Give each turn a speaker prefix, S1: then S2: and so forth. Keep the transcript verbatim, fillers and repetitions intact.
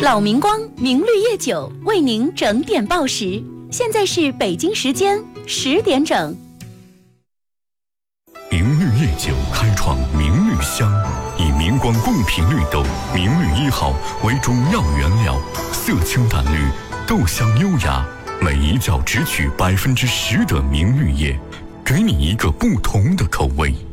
S1: 老明光明绿叶酒为您整点报时，现在是北京时间十点整。
S2: 明绿叶酒开创明绿香，以明光贡品绿豆明绿一号为中药原料，色清淡绿，豆香优雅，每一角只取百分之十的明绿叶，给你一个不同的口味。